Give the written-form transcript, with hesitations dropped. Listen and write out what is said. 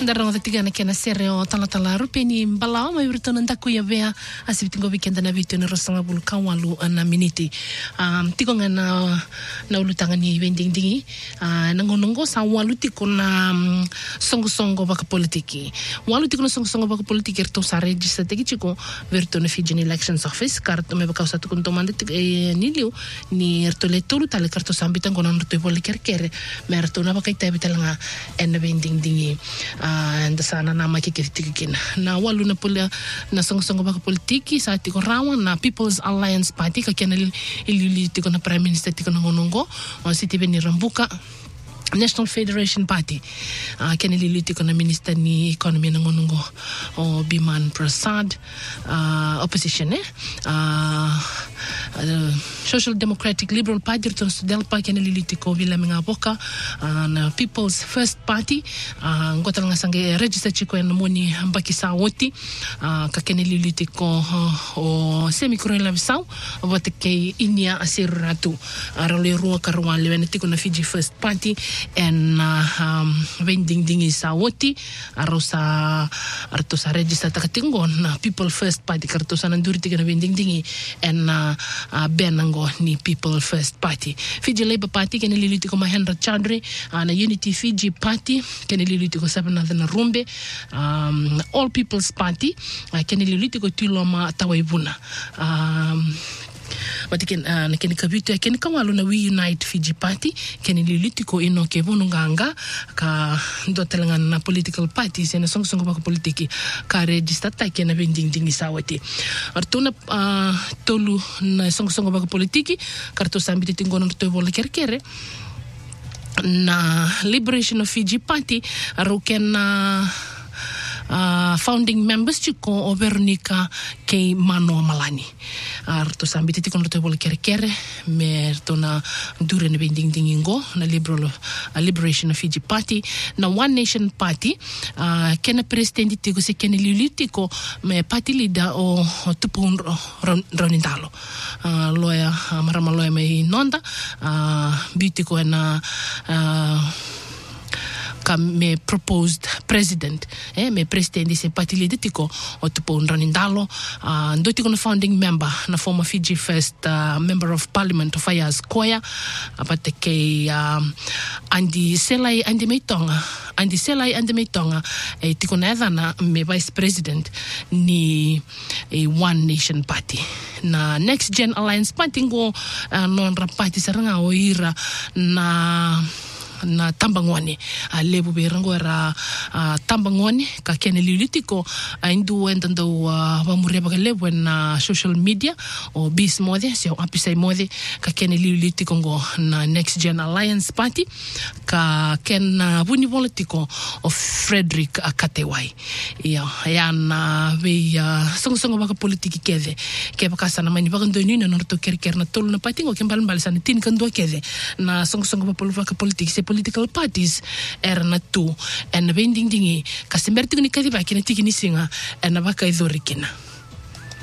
Ndarong tatigana kena sereo tala rupeni mbalao mai urutona ndakuya vea asibitingo weekend na vitu ni rosanga bulu kawalu na miniti tiko nga na ulutanga ni vending nangonongo sa walu tiko na songo baka politiki walu tiko na songo baka politiki erto sa register teki chiko verto na Fijian Elections Office karto me baka usatu kuntomande niliu ni erto le tolu tale karto sambitan kono erto bole kerkere me erto na baka itabi talanga en vending dingi and sana nama kikiritikina na walu na pula na songo baka politiki sa tiko rawa na People's Alliance Party ka kena ili tiko na Prime Minister tiko na ngonongo on siti beni rambuka National Federation Party kena ili tiko na Minister ni Economy na ngonongo o Biman Prasad opposition Social Democratic Liberal Party ton Sudelpa kena ili tiko vila minga boka na People's First Party ngota nga sange register chiko en moni mbaki sa woti ka kena ili tiko o semi-Corona Bissau vote ke inia asiratu arole ruwa karwa lewen tiko na Fiji First Party en vending dingi sa woti arosa artosa register takatingo na People First Party kartosa nanduri tiko na vending dingi en benango ni People First Party Fiji Labour Party kena ili tiko Mahendra Chaudhry na Unity Fiji Party kena ili tiko Sabanathan Rumbe All People's Party kena ili tiko Tuloma Tawaibuna na keni kabitu ya keni kawalu na We Unite Fiji Party keni lilitiko ino ke vonunganga ka ndotelanga na political parties na songo baka politiki ka register ta kena vending dingi sawati artuna tolu na songo baka politiki karto sambiti tingono to vola kerkere na Liberation of Fiji Party arukena founding members chiko o Veronica K. Mano Malani arto sambiti tiko no tebol kerkere me to na dure ne vending dingingo na Liberation of Fiji Party na One Nation Party kena presidenti tiko se kena lilitiko me party leader o tupun Ronindalo loya marama loya me nonda bitiko na me proposed president me presidente se party leader tiko o tupo Ronindalo ndo tiko na founding member na former Fiji First member of parliament of Ayaz Koya apate ke Andi Selai Andi Meitonga tiko na edana me vice president ni One Nation Party na Next Gen Alliance Party ngo non rapati saranga o ira na Tambangwani lebu berango era Tambangwani ka kene lilitiko indu endando vamureba ka lebu na social media o bis mode sio apisai mode ka kene lilitiko ngo na Next Gen Alliance Party ka ken vuni politiko o Frederick Akatewai ya na ve songo baka politiki kede ke baka sana mani baka ndoni na norto kerker na tolu na party ngo kembal sana tin kando kede na songo baka politiki political parties erna tu en vending dingi kasimberti ni kadiba kina tiki ni singa en baka idorikina